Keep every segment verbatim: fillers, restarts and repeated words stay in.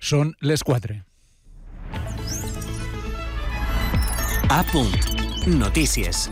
Són les quatre. A punt. Notícies.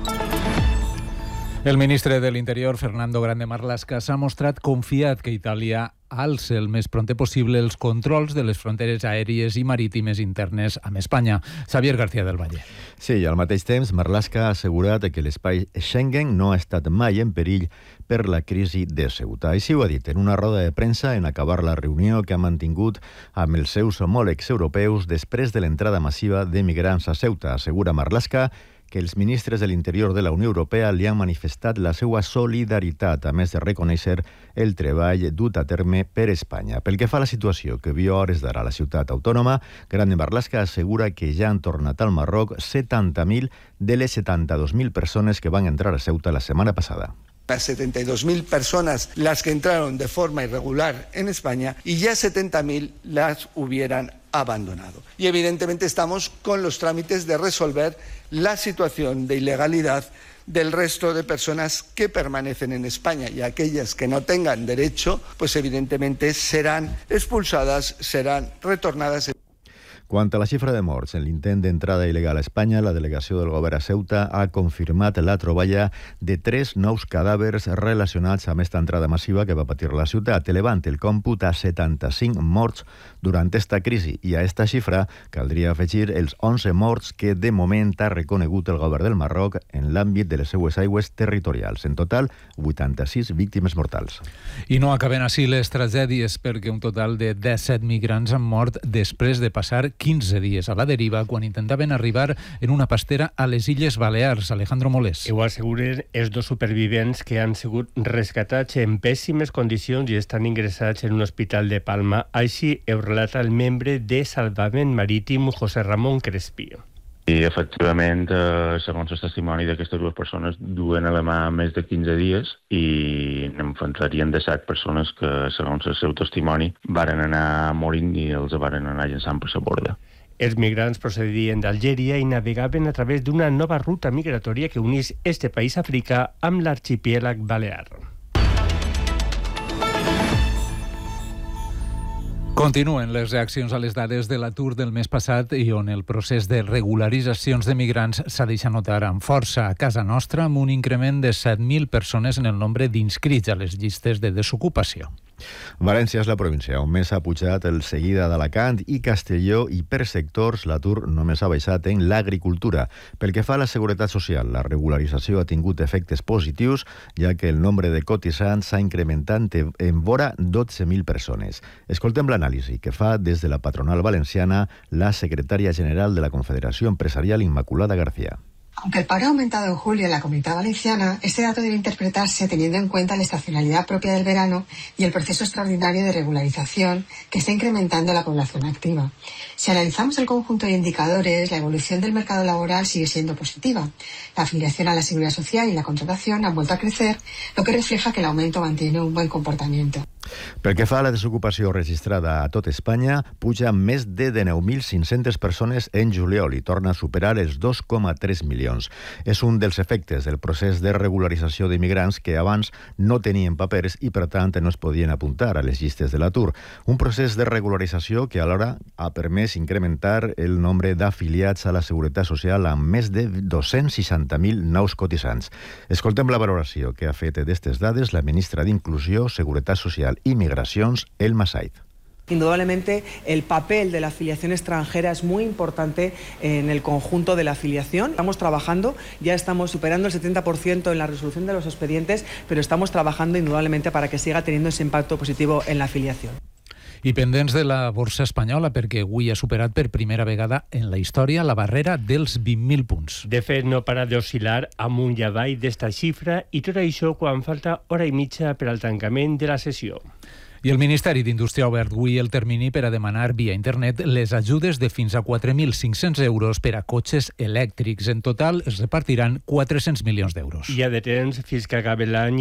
El ministre de l'Interior, Fernando Grande Marlaska, s'ha mostrat confiat que Itàlia alce el més prompte possible els controls de les fronteres aèries i marítimes internes amb Espanya. Xavier García del Valle. Sí, i al mateix temps, Marlaska ha assegurat que l'espai Schengen no ha estat mai en perill per la crisi de Ceuta. Així ho ha dit en una roda de premsa en acabar la reunió que ha mantingut amb els seus homòlegs europeus després de l'entrada massiva de migrants a Ceuta. Assegura Marlaska que els ministres de l'Interior de la Unió Europea li han manifestat la seva solidaritat, a més de reconèixer el treball dut a terme per Espanya. Pel que fa a la situació que viu a hores d'ara a la ciutat autònoma, Grande Marlaska assegura que ja han tornat al Marroc setanta mil de les setanta-dos mil persones que van entrar a Ceuta la setmana passada. Las setenta y dos mil personas las que entraron de forma irregular en España y ya setenta mil las hubieran abandonado. Y evidentemente estamos con los trámites de resolver la situación de ilegalidad del resto de personas que permanecen en España, y aquellas que no tengan derecho, pues evidentemente serán expulsadas, serán retornadas. Quant a la xifra de morts en l'intent d'entrada il·legal a Espanya, la delegació del govern a Ceuta ha confirmat la troballa de tres nous cadàvers relacionats amb esta entrada massiva que va patir la ciutat, elevant el còmput a setanta-cinc morts durant esta crisi, i a esta xifra caldria afegir els onze morts que de moment ha reconegut el govern del Marroc en l'àmbit de les seues aigües territorials. En total, vuitanta-sis víctimes mortals. I no acaben així les tragèdies, perquè un total de disset migrants han mort després de passar quinze dies a la deriva quan intentaven arribar en una pastera a les Illes Balears. Alejandro Molés. Ho asseguren els dos supervivents que han sigut rescatats en pèssimes condicions i estan ingressats en un hospital de Palma. Així ho relata el membre de Salvament Marítim, José Ramon Crespi. I, efectivament, eh, segons el testimoni d'aquestes dues persones, duen a la mà més de quinze dies i n'enfantarien de set persones que, segons el seu testimoni, varen anar morint i els varen anar llançant per la borda. Els migrants procedien d'Algèria i navegaven a través d'una nova ruta migratòria que unís este país africà amb l'arxipèlag balear. Continuen les reaccions a les dades de l'atur del mes passat i on el procés de regularitzacions de migrants s'ha deixat notar amb força a casa nostra, amb un increment de set mil persones en el nombre d'inscrits a les llistes de desocupació. València és la província on més ha pujat el seguida d'Alacant i Castelló, i per sectors l'atur només ha baixat en l'agricultura. Pel que fa a la seguretat social, la regularització ha tingut efectes positius, ja que el nombre de cotitzants s'ha incrementat en vora dotze mil persones. Escoltem l'anàlisi que fa des de la patronal valenciana la secretària general de la Confederació Empresarial, Immaculada García. Aunque el paro ha aumentado en julio en la Comunidad Valenciana, este dato debe interpretarse teniendo en cuenta la estacionalidad propia del verano y el proceso extraordinario de regularización que está incrementando la población activa. Si analizamos el conjunto de indicadores, la evolución del mercado laboral sigue siendo positiva. La afiliación a la Seguridad Social y la contratación han vuelto a crecer, lo que refleja que el aumento mantiene un buen comportamiento. Pel que fa a la desocupació registrada a tot Espanya, puja més de dinou mil cinc-centes persones en juliol i torna a superar els dos coma tres milions. És un dels efectes del procés de regularització d'immigrants que abans no tenien papers i, per tant, no es podien apuntar a les llistes de l'atur. Un procés de regularització que alhora ha permès incrementar el nombre d'afiliats a la Seguretat Social amb més de dos-cents seixanta mil nous cotitzants. Escoltem la valoració que ha fet d'aquestes dades la ministra d'Inclusió, Seguretat Social y Migracions, Elma Said. Indudablemente, el papel de la afiliación extranjera es muy importante en el conjunto de la afiliación. Estamos trabajando, ya estamos superando el setenta por ciento en la resolución de los expedientes, pero estamos trabajando indudablemente para que siga teniendo ese impacto positivo en la afiliación. I pendents de la borsa espanyola, perquè avui ha superat per primera vegada en la història la barrera dels vint mil punts. De fet, no para d'oscil·lar amunt i avall d'esta xifra, i tot això quan falta hora i mitja per al tancament de la sessió. I el Ministeri d'Indústria ha obert avui el termini per a demanar via internet les ajudes de fins a quatre mil cinc-cents euros per a cotxes elèctrics. En total es repartiran quatre-cents milions d'euros. Hi ha de temps fins que acabi l'any